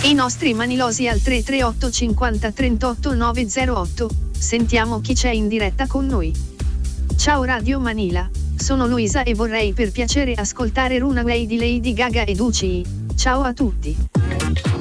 E i nostri manilosi al 338 50 38 908. Sentiamo chi c'è in diretta con noi. Ciao Radio Manila, sono Luisa e vorrei per piacere ascoltare Runaway di Lady Gaga e Ducci. Ciao a tutti.